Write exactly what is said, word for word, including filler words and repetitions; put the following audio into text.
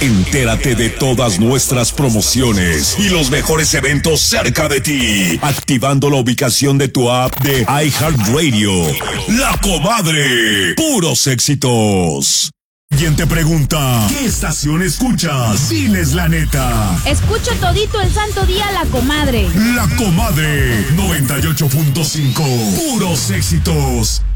Entérate de todas nuestras promociones y los mejores eventos cerca de ti, activando la ubicación de tu app de iHeartRadio. La Comadre, puros éxitos. ¿Quién te pregunta qué estación escuchas? Diles la neta. Escucho todito el santo día La Comadre. La Comadre, noventa y ocho punto cinco, puros éxitos.